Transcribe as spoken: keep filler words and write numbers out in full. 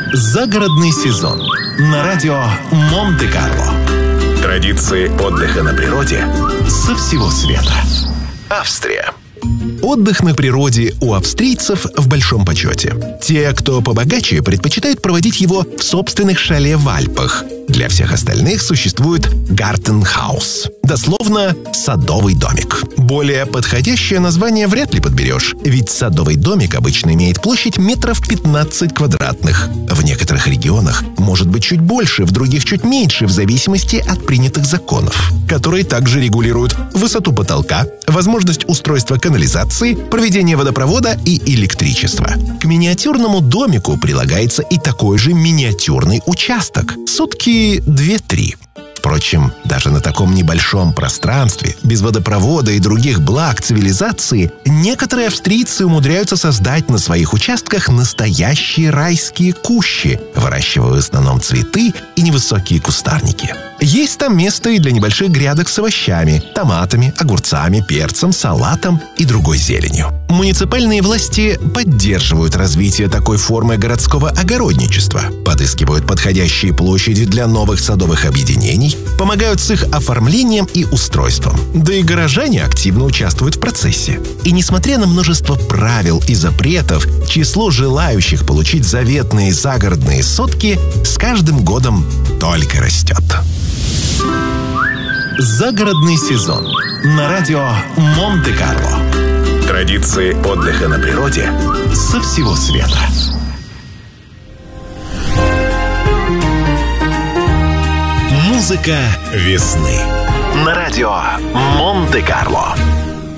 Загородный сезон на радио Монте-Карло. Традиции отдыха на природе со всего света. Австрия. Отдых на природе у австрийцев в большом почете. Те, кто побогаче, предпочитают проводить его в собственных шале в Альпах. Для всех остальных существует Gartenhaus, дословно «садовый домик». Более подходящее название вряд ли подберешь, ведь садовый домик обычно имеет площадь метров пятнадцать квадратных. В некоторых регионах может быть чуть больше, в других чуть меньше, в зависимости от принятых законов, которые также регулируют высоту потолка, возможность устройства канализации, проведение водопровода и электричества. К миниатюрному домику прилагается и такой же миниатюрный участок. Сутки две-три. Впрочем, даже на таком небольшом пространстве, без водопровода и других благ цивилизации, некоторые австрийцы умудряются создать на своих участках настоящие райские кущи, выращивая в основном цветы и невысокие кустарники. Есть там место и для небольших грядок с овощами, томатами, огурцами, перцем, салатом и другой зеленью. Муниципальные власти поддерживают развитие такой формы городского огородничества, подыскивают подходящие площади для новых садовых объединений, помогают с их оформлением и устройством. Да и горожане активно участвуют в процессе. И несмотря на множество правил и запретов, число желающих получить заветные загородные сотки с каждым годом только растет. Загородный сезон на радио Монте-Карло. Традиции отдыха на природе со всего света. Музыка весны на радио Монте-Карло.